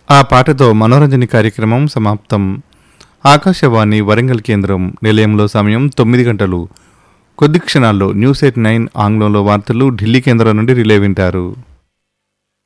ఆ పాటతో మనోరంజని కార్యక్రమం సమాప్తం. ఆకాశవాణి వరంగల్ కేంద్రం నిలయంలో సమయం 9 గంటలు. కొద్ది క్షణాల్లో న్యూస్ ఎట్ 9 ఆంగ్లంలో వార్తలు ఢిల్లీ కేంద్రం నుండి రిలే వింటారు.